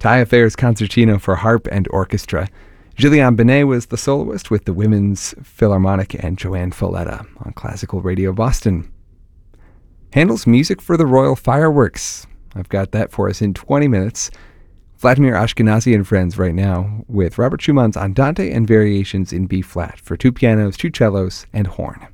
Taillefer's Concertino for Harp and Orchestra. Gillian Benet was the soloist with the Women's Philharmonic and Joanne Folletta on Classical Radio Boston. Handel's Music for the Royal Fireworks. I've got that for us in 20 minutes. Vladimir Ashkenazy and Friends right now with Robert Schumann's Andante and Variations in B-flat for 2 pianos, 2 cellos, and horn.